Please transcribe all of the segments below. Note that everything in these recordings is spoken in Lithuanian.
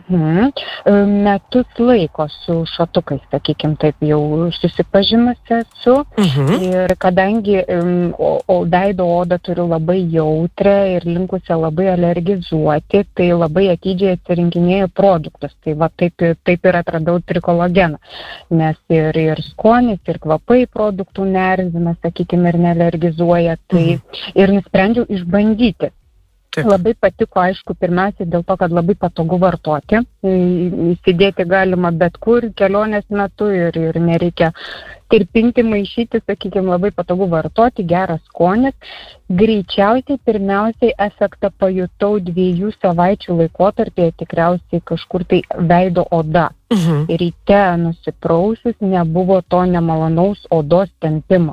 Metus laiko su šotukais, sakykim, taip jau susipažinusi esu. Ir kadangi veido odą turiu labai jautrę ir linkusią labai alergizuoti, tai labai atidžiai atsirinkinėjau produktus. Tai va taip ir atradau trikologeną. Nes ir skonis, ir kvapai produktų neerzina, sakykim, ir nealergizuoja. Tai ir nusprendžiau išbandyti. Taip. Labai patiko, aišku, pirmiausia dėl to, kad labai patogu vartoti. Įsidėti galima bet kur kelionės metu ir nereikia tirpinti, maišyti, sakykime, labai patogu vartoti, geras skonis. Greičiausiai pirmiausiai efektą pajutau 2 savaičių laikotarpyje, tikriausiai kažkur tai veido oda. Ryte nusiprausus nebuvo to nemalonaus odos tempimo.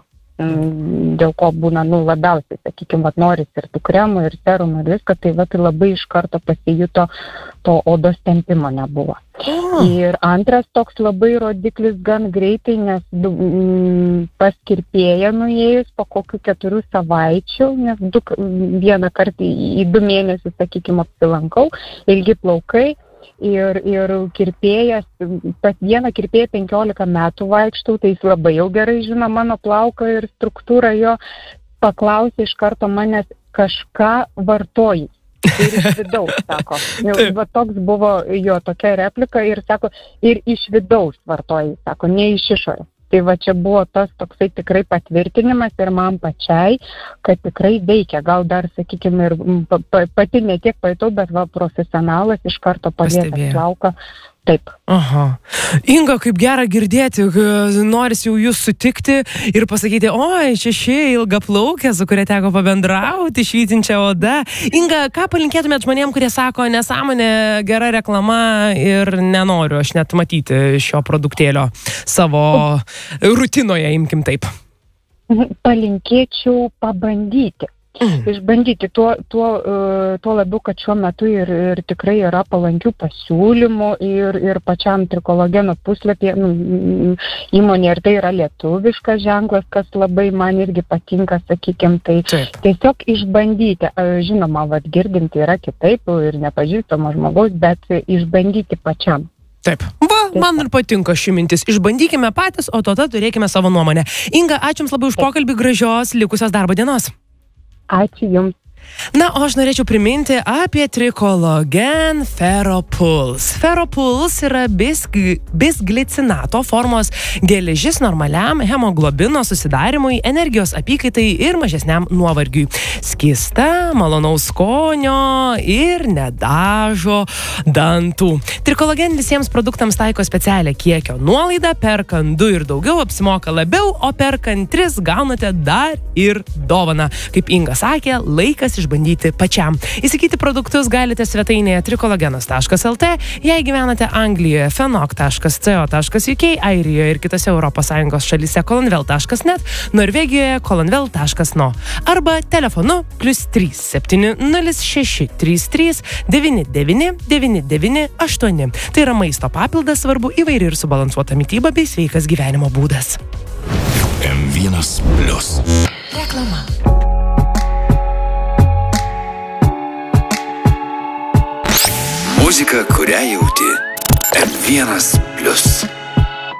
Dėl ko būna, labiausiai, sakykime, noris ir tų kremų, ir serumų, ir viską, tai labai iš karto pasijuto to odos tempimo nebuvo. Ir antras toks labai rodiklis gan greitai, nes pas kirpėją nuėjus po kokių 4 savaičių, nes vieną kartą į 2 mėnesius, sakykime, apsilankau, ilgi plaukai. Ir kirpėjas, pas vieną kirpėją 15 metų vaikštau, tai jis labai jau gerai žino mano plauką ir struktūrą jo, paklausė iš karto manęs, kažką vartoji. Ir iš vidaus, sako. Va toks buvo jo tokia replika ir sako, ir iš vidaus vartoji, sako, ne iš išorės. Tai va čia buvo tas toksai tikrai patvirtinimas ir man pačiai, kad tikrai veikia. Gal dar, sakykime, ir pati ne tiek pajutau, bet profesionalas iš karto palietęs plauką. Taip. Aha. Inga, kaip gera girdėti, noris jau jūs sutikti ir pasakyti, oi, čia ši ilga plaukė, su kuria teko pabendrauti, švytinčia oda. Inga, ką palinkėtumėt žmonėm, kurie sako, nesąmonė, gera reklama ir nenoriu aš net matyti šio produktėlio savo rutinoje, imkim taip. Palinkėčiau pabandyti. Išbandyti tuo labiau, kad šiuo metu ir tikrai yra palankių pasiūlymų ir pačiam trikologeno puslapyje įmonė ir tai yra lietuviškas ženklas, kas labai man irgi patinka, sakykime, tai tiesiog išbandyti. Žinoma, girdinti yra kitaip ir nepažįstamo žmogaus, bet išbandyti pačiam. Taip. Man ir patinka ši mintis. Išbandykime patys, o tada turėkime savo nuomonę. Inga, ačiū Jums labai už pokalbį, gražios likusios darbo dienos. Ačiū Jums. Na, o aš norėčiau priminti apie trikologen Ferropuls. Ferropuls yra bisglicinato formos geležis normaliam hemoglobino susidarimui, energijos apykaitai ir mažesniam nuovargiui. Skista, malonaus skonio ir nedažo dantų. Trikologen visiems produktams taiko specialią kiekio nuolaidą, perkant 2 ir daugiau apsimoka labiau, o perkant 3 gaunate dar ir dovaną. Kaip Inga sakė, laikas išbandyti pačiam. Įsigyti produktus galite svetainėje trikologenas.lt, jei gyvenate Anglijoje fenok.co.uk, Airijoje ir kitose ES šalyse kolonvel.net, Norvegijoje kolonvel.no arba telefonu +3 706 33 99 998. Tai yra maisto papildas, svarbu įvairi ir subalansuota mityba bei sveikas gyvenimo būdas. M1 Plius. Reklama. Muzika, kurią jauti. M1 Plius.